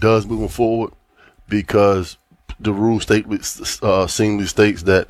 does moving forward, because the rule seemingly states that,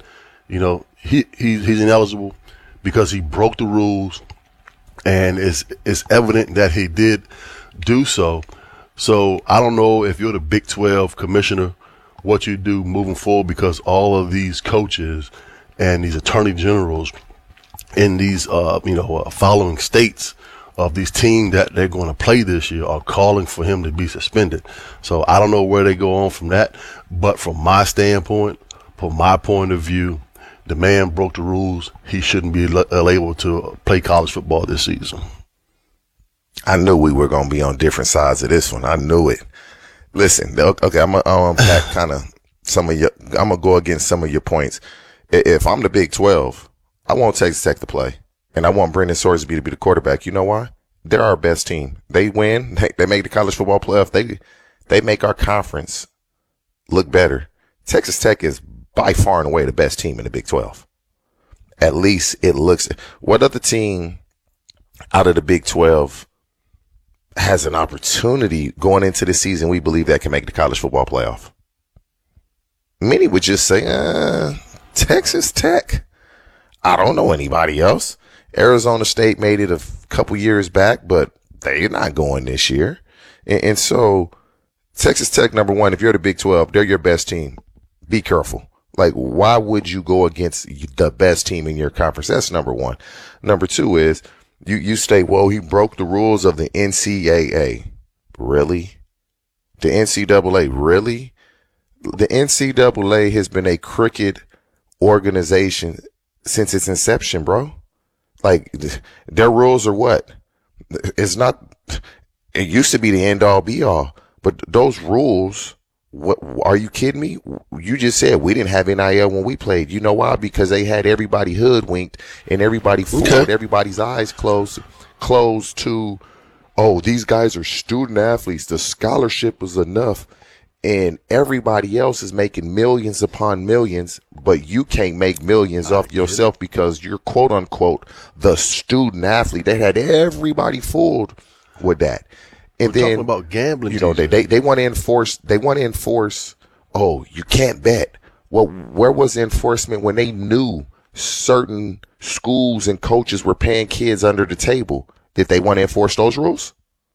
he's ineligible because he broke the rules, and it's evident that he did do so. So I don't know if you're the Big 12 commissioner, what you do moving forward, because all of these coaches and these attorney generals in these, following states of these teams that they're going to play this year are calling for him to be suspended. So I don't know where they go on from that. But from my standpoint, from my point of view, the man broke the rules. He shouldn't be able to play college football this season. I knew we were going to be on different sides of this one. I knew it. Listen, okay, I'm going to unpack kind of I'm going to go against some of your points. If I'm the Big 12, I want Texas Tech to play. And I want Brendan Sorsby to be the quarterback. You know why? They're our best team. They win. They make the college football playoff. They make our conference look better. Texas Tech is by far and away the best team in the Big 12. At least it looks. What other team out of the Big 12 has an opportunity going into the season we believe that can make the college football playoff? Many would just say, Texas Tech. I don't know anybody else. Arizona State made it a couple years back, but they're not going this year. And so Texas Tech, number one, if you're the Big 12, they're your best team. Be careful. Like, why would you go against the best team in your conference? That's number one. Number two is you state, well, he broke the rules of the NCAA. Really? The NCAA? Really? The NCAA has been a crooked organization since its inception, bro. Like, their rules are what? It's not, it used to be the end all be all, but those rules, what, are you kidding me? You just said we didn't have NIL when we played. You know why? Because they had everybody hoodwinked and everybody fooled, everybody's eyes closed to, oh, these guys are student athletes. The scholarship was enough. And everybody else is making millions upon millions, but you can't make millions off yourself because you're, quote unquote, the student athlete. They had everybody fooled with that. And We're then talking about gambling. You know, they want to enforce. Oh, you can't bet. Well, where was the enforcement when they knew certain schools and coaches were paying kids under the table? Did they want to enforce those rules?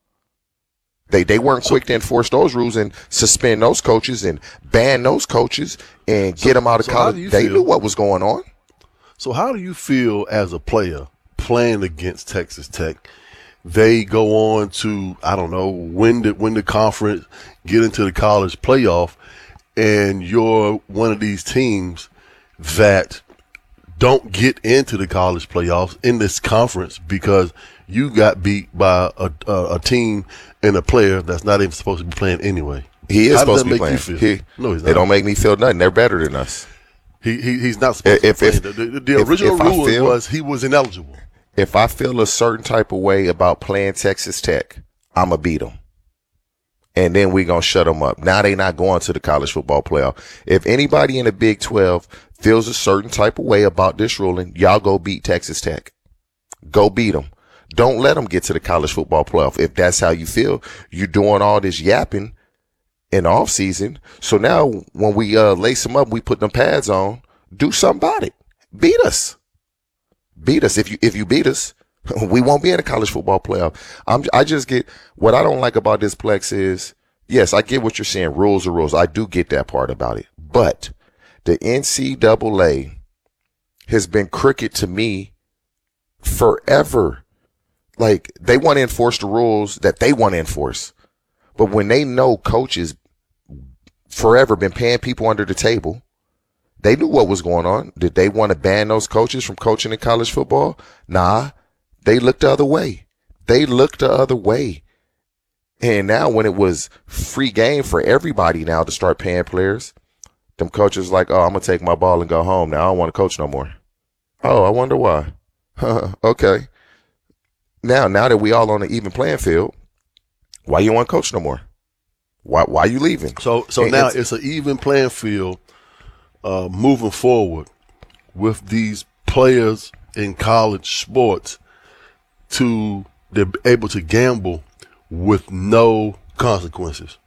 They weren't quick to enforce those rules and suspend those coaches and ban those coaches and get them out of college. They knew what was going on. So how do you feel as a player playing against Texas Tech? They go on to, I don't know, win the conference, get into the college playoff, and you're one of these teams that don't get into the college playoffs in this conference because you got beat by a team and a player that's not even supposed to be playing anyway. He is supposed to be playing. No, he's not. They don't make me feel nothing. They're better than us. He's not supposed to be playing. The original rule was he was ineligible. If I feel a certain type of way about playing Texas Tech, I'm going to beat them. And then we're going to shut them up. Now they not going to the college football playoff. If anybody in the Big 12 feels a certain type of way about this ruling, y'all go beat Texas Tech. Go beat them. Don't let them get to the college football playoff. If that's how you feel, you're doing all this yapping in the off season. So now when we lace them up, we put them pads on, do something about it. Beat us. Beat us. If you beat us, we won't be in the college football playoff. I just get what I don't like about this Plex is, yes, I get what you're saying. Rules are rules. I do get that part about it. But the NCAA has been crooked to me forever. Like, they want to enforce the rules that they want to enforce. But when they know coaches forever been paying people under the table, they knew what was going on. Did they want to ban those coaches from coaching in college football? Nah, they looked the other way. And now when it was free game for everybody now to start paying players, them coaches like, oh, I'm going to take my ball and go home. Now I don't want to coach no more. Oh, I wonder why. Okay. Now that we all on an even playing field, why you want to coach no more? Why you leaving? So now it's an even playing field moving forward with these players in college sports they're able to gamble with no consequences.